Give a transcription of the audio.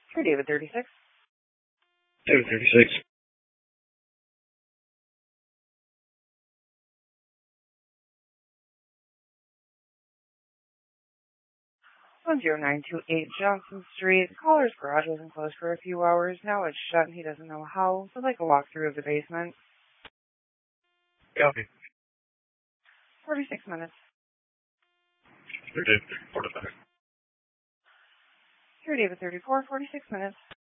For David 36. David 36. On 0928 Johnson Street. Caller's garage wasn't closed for a few hours. Now it's shut and he doesn't know how. So I'd like a walkthrough of the basement. Copy. 46 minutes. 30, 45. Here, David 34, 46 minutes.